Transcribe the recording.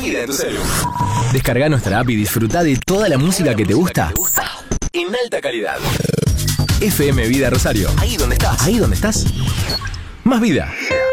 vida en tu celular. Descarga nuestra app y disfruta de toda la música que te gusta En alta calidad. FM Vida Rosario. Ahí donde estás. Ahí donde estás. Más vida.